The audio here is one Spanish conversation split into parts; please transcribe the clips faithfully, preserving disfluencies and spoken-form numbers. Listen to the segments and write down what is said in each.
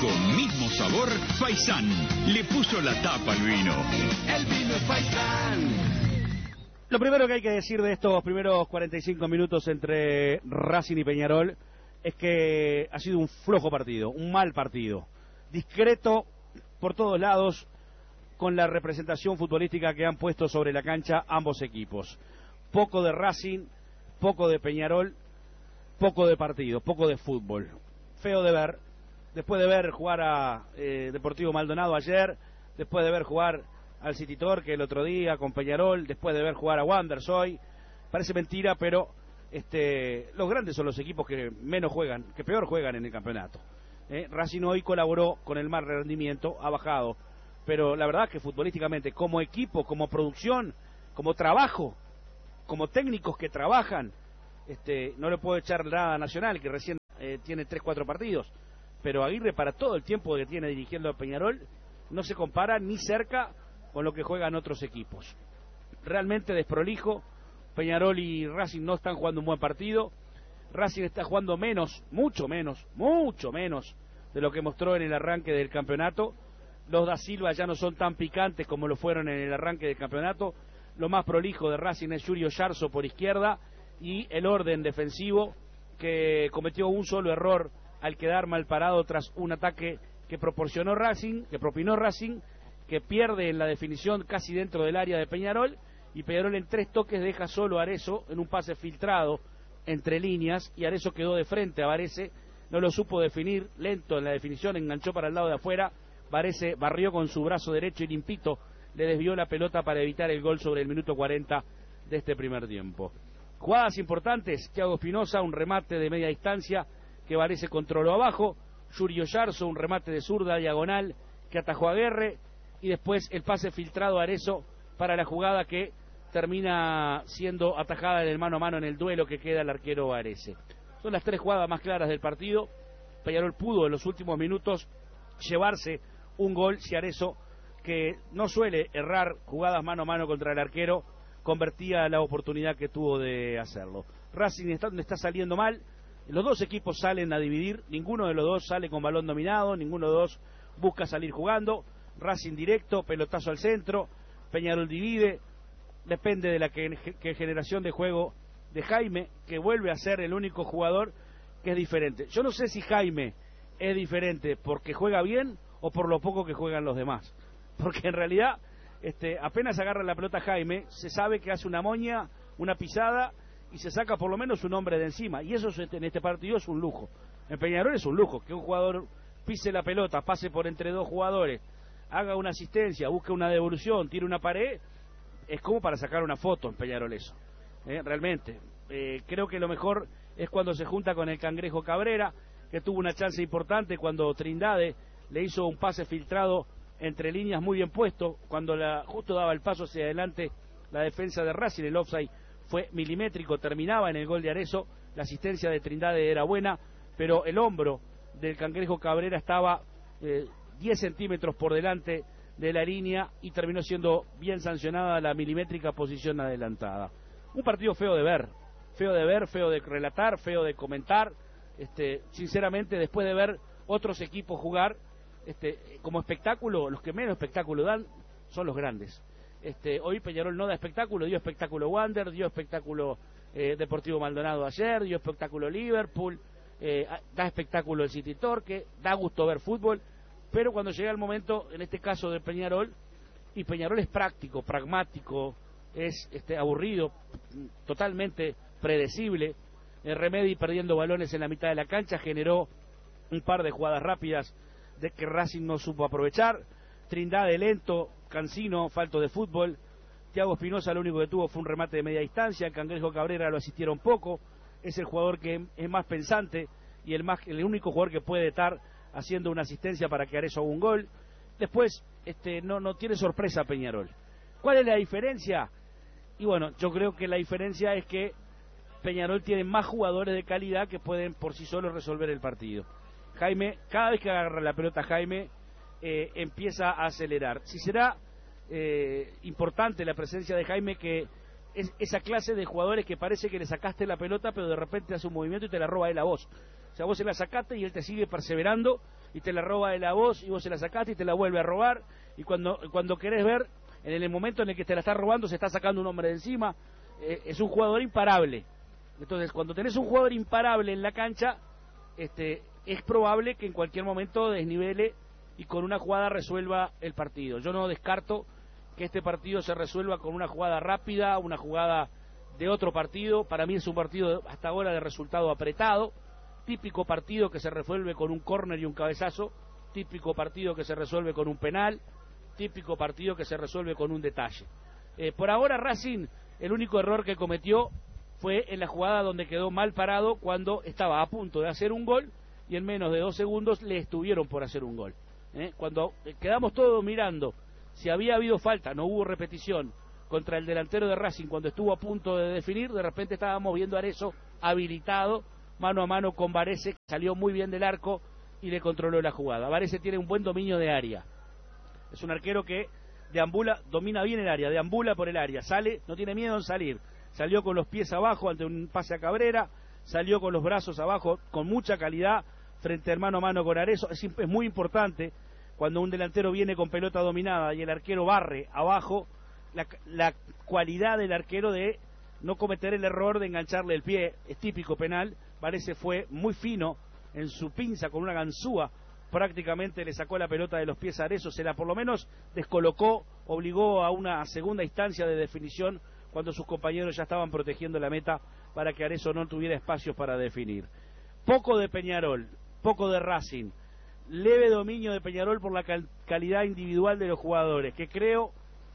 Con mismo sabor, Faisán. Le puso la tapa al vino. El vino es Faisán. Lo primero que hay que decir de estos primeros cuarenta y cinco minutos entre Racing y Peñarol es que ha sido un flojo partido, un mal partido. Discreto por todos lados con la representación futbolística que han puesto sobre la cancha ambos equipos. Poco de Racing, poco de Peñarol, poco de partido, poco de fútbol. Feo de ver, después de ver jugar a eh, Deportivo Maldonado ayer, después de ver jugar al City Torque el otro día con Peñarol, después de ver jugar a Wanderers hoy, parece mentira, pero este, los grandes son los equipos que menos juegan, que peor juegan en el campeonato. Eh, Racing hoy colaboró con el mal rendimiento, ha bajado, pero la verdad que futbolísticamente, como equipo, como producción, como trabajo, como técnicos que trabajan, este, no le puedo echar nada a Nacional, que recién eh, tiene tres cuatro partidos, pero Aguirre para todo el tiempo que tiene dirigiendo a Peñarol no se compara ni cerca con lo que juegan otros equipos. Realmente desprolijo. Peñarol y Racing no están jugando un buen partido. Racing está jugando menos, mucho menos, mucho menos de lo que mostró en el arranque del campeonato. Los da Silva ya no son tan picantes como lo fueron en el arranque del campeonato. Lo más prolijo de Racing es Yuri Oyarzo por izquierda y el orden defensivo, que cometió un solo error al quedar mal parado tras un ataque que proporcionó Racing, que propinó Racing, que pierde en la definición casi dentro del área de Peñarol, y Peñarol en tres toques deja solo a Arezzo en un pase filtrado entre líneas, y Arezzo quedó de frente a Varese, no lo supo definir, lento en la definición, enganchó para el lado de afuera, Varese barrió con su brazo derecho y limpito le desvió la pelota para evitar el gol sobre el minuto cuarenta de este primer tiempo. Jugadas importantes, Thiago Espinosa, un remate de media distancia que Varese controló abajo, Yuri Oyarzo, un remate de zurda diagonal que atajó a Guerre, y después el pase filtrado a Arezzo para la jugada que termina siendo atajada en el mano a mano en el duelo que queda el arquero Varese. Son las tres jugadas más claras del partido. Peñarol pudo en los últimos minutos llevarse un gol si Arezzo, que no suele errar jugadas mano a mano contra el arquero, convertía la oportunidad que tuvo de hacerlo. Racing está, está saliendo mal, los dos equipos salen a dividir, ninguno de los dos sale con balón dominado, ninguno de los dos busca salir jugando. Racing directo, pelotazo al centro, Peñarol divide, depende de la que, que generación de juego de Jaime, que vuelve a ser el único jugador que es diferente. Yo no sé si Jaime es diferente porque juega bien o por lo poco que juegan los demás, porque en realidad este, apenas agarra la pelota Jaime, se sabe que hace una moña, una pisada y se saca por lo menos un hombre de encima, y eso en este partido es un lujo. En Peñarol es un lujo que un jugador pise la pelota, pase por entre dos jugadores, haga una asistencia, busque una devolución, tire una pared, es como para sacar una foto en Peñarol eso, ¿eh? Realmente. Eh, creo que lo mejor es cuando se junta con el Cangrejo Cabrera, que tuvo una chance importante cuando Trindade le hizo un pase filtrado entre líneas muy bien puesto, cuando la, justo daba el paso hacia adelante la defensa de Racing, el offside fue milimétrico, terminaba en el gol de Arezzo, la asistencia de Trindade era buena, pero el hombro del Cangrejo Cabrera estaba eh, diez centímetros por delante de la línea y terminó siendo bien sancionada la milimétrica posición adelantada. Un partido feo de ver, feo de ver, feo de relatar, feo de comentar. Este, sinceramente, después de ver otros equipos jugar, este, como espectáculo, los que menos espectáculo dan son los grandes. Este, hoy Peñarol no da espectáculo, dio espectáculo Wander, dio espectáculo eh, Deportivo Maldonado ayer, dio espectáculo Liverpool, eh, da espectáculo el City Torque, da gusto ver fútbol. Pero cuando llega el momento, en este caso de Peñarol, y Peñarol es práctico, pragmático, es este, aburrido, totalmente predecible, el Remedi perdiendo balones en la mitad de la cancha generó un par de jugadas rápidas de que Racing no supo aprovechar. Trindade lento, Cancino falto de fútbol, Thiago Espinosa lo único que tuvo fue un remate de media distancia, el Cangrejo Cabrera lo asistieron poco, es el jugador que es más pensante y el, más, el único jugador que puede estar haciendo una asistencia para que Arezzo haga un gol. Después este, no, no tiene sorpresa Peñarol. ¿Cuál es la diferencia? Y bueno, yo creo que la diferencia es que Peñarol tiene más jugadores de calidad que pueden por sí solos resolver el partido. Jaime, cada vez que agarra la pelota Jaime, eh, empieza a acelerar. Si será eh, importante la presencia de Jaime, que es esa clase de jugadores que parece que le sacaste la pelota, pero de repente hace un movimiento y te la roba él a vos. O sea, vos se la sacaste y él te sigue perseverando y te la roba de la voz y vos se la sacaste y te la vuelve a robar, y cuando, cuando querés ver, en el momento en el que te la está robando se está sacando un hombre de encima, eh, es un jugador imparable. Entonces, cuando tenés un jugador imparable en la cancha, este, es probable que en cualquier momento desnivele y con una jugada resuelva el partido. Yo no descarto que este partido se resuelva con una jugada rápida, una jugada de otro partido. Para mí es un partido hasta ahora de resultado apretado, típico partido que se resuelve con un córner y un cabezazo, típico partido que se resuelve con un penal, típico partido que se resuelve con un detalle. Eh, por ahora Racing, el único error que cometió fue en la jugada donde quedó mal parado cuando estaba a punto de hacer un gol y en menos de dos segundos le estuvieron por hacer un gol. ¿Eh? Cuando quedamos todos mirando si había habido falta, no hubo repetición contra el delantero de Racing cuando estuvo a punto de definir, de repente estábamos viendo a Arezzo habilitado mano a mano con Varese, que salió muy bien del arco y le controló la jugada. Varese tiene un buen dominio de área, es un arquero que deambula, domina bien el área, deambula por el área, sale, no tiene miedo en salir, salió con los pies abajo ante un pase a Cabrera, salió con los brazos abajo con mucha calidad frente al mano a mano con Arezzo. Es, es muy importante cuando un delantero viene con pelota dominada y el arquero barre abajo, la, la cualidad del arquero de no cometer el error de engancharle el pie, es típico penal. Varese fue muy fino en su pinza con una ganzúa, prácticamente le sacó la pelota de los pies a Arezzo, se la por lo menos descolocó, obligó a una segunda instancia de definición cuando sus compañeros ya estaban protegiendo la meta para que Arezzo no tuviera espacios para definir. Poco de Peñarol, poco de Racing, leve dominio de Peñarol por la cal calidad individual de los jugadores, que creo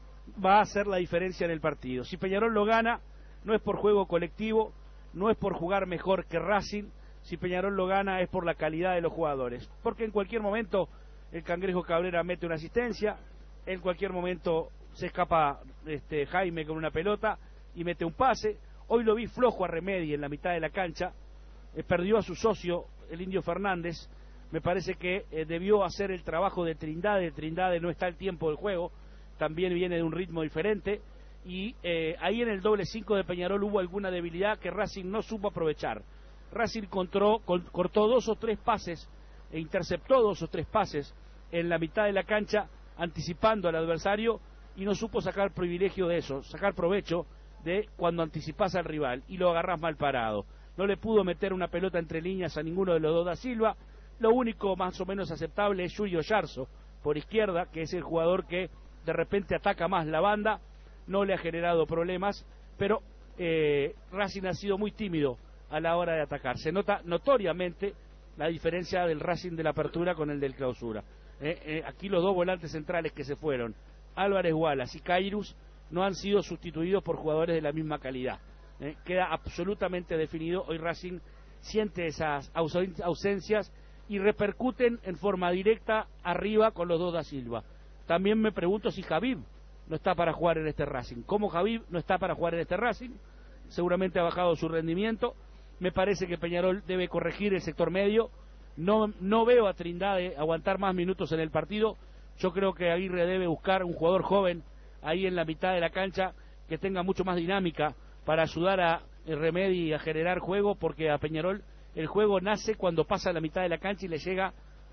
va a hacer la diferencia en el partido. Si Peñarol lo gana, no es por juego colectivo, no es por jugar mejor que Racing. Si Peñarol lo gana es por la calidad de los jugadores, porque en cualquier momento el Cangrejo Cabrera mete una asistencia, en cualquier momento se escapa este, Jaime con una pelota y mete un pase. Hoy lo vi flojo a Remedi en la mitad de la cancha, eh, perdió a su socio, el Indio Fernández. Me parece que eh, debió hacer el trabajo de Trindade. Trindade no está al tiempo del juego, también viene de un ritmo diferente, y eh, ahí en el doble cinco de Peñarol hubo alguna debilidad que Racing no supo aprovechar. Racing contró, cortó dos o tres pases e interceptó dos o tres pases en la mitad de la cancha, anticipando al adversario, y no supo sacar privilegio de eso, sacar provecho de cuando anticipás al rival y lo agarrás mal parado. No le pudo meter una pelota entre líneas a ninguno de los dos da Silva. Lo único más o menos aceptable es Yuri Oyarzo por izquierda, que es el jugador que de repente ataca más la banda, no le ha generado problemas, pero eh, Racing ha sido muy tímido a la hora de atacar. Se nota notoriamente la diferencia del Racing de la apertura con el del clausura. Eh, eh, aquí los dos volantes centrales que se fueron, Álvarez Wallace y Cairus, no han sido sustituidos por jugadores de la misma calidad. Eh, queda absolutamente definido. Hoy Racing siente esas ausencias y repercuten en forma directa arriba con los dos da Silva. También me pregunto si Javib no está para jugar en este Racing. ¿Cómo Javib no está para jugar en este Racing? Seguramente ha bajado su rendimiento. Me parece que Peñarol debe corregir el sector medio. No, no veo a Trindade aguantar más minutos en el partido. Yo creo que Aguirre debe buscar un jugador joven ahí en la mitad de la cancha que tenga mucho más dinámica para ayudar a Remedi a generar juego, porque a Peñarol el juego nace cuando pasa la mitad de la cancha y le llega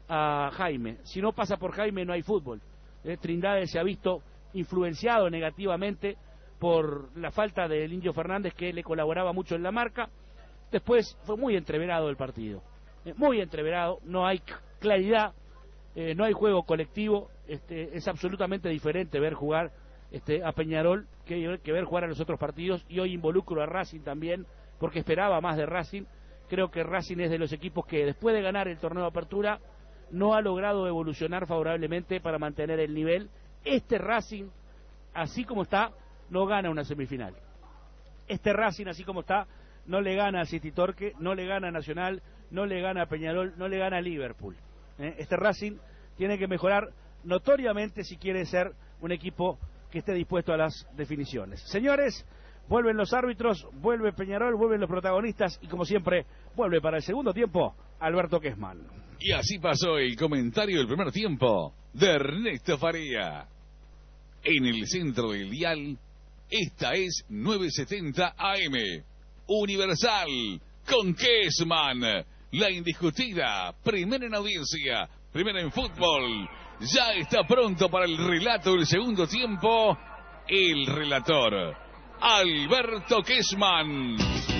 a Jaime. Si no pasa por Jaime no hay fútbol. Eh, Trindade se ha visto influenciado negativamente por la falta del Indio Fernández, que le colaboraba mucho en la marca. Después fue muy entreverado el partido, eh, muy entreverado, no hay claridad, eh, no hay juego colectivo. Este, es absolutamente diferente ver jugar este, a Peñarol que, que ver jugar a los otros partidos, y hoy involucro a Racing también, porque esperaba más de Racing. Creo que Racing es de los equipos que después de ganar el torneo de apertura no ha logrado evolucionar favorablemente para mantener el nivel. Este Racing, así como está, no gana una semifinal. Este Racing, así como está, no le gana a City Torque, no le gana a Nacional, no le gana a Peñarol, no le gana a Liverpool. ¿Eh? Este Racing tiene que mejorar notoriamente si quiere ser un equipo que esté dispuesto a las definiciones. Señores, vuelven los árbitros, vuelve Peñarol, vuelven los protagonistas y como siempre, vuelve para el segundo tiempo Alberto Quesman. Y así pasó el comentario del primer tiempo de Ernesto Faría. En el centro del dial, esta es novecientos setenta A M. Universal, con Quesman, la indiscutida, primera en audiencia, Primera en fútbol. Ya está pronto para el relato del segundo tiempo. El relator, Alberto Kessman.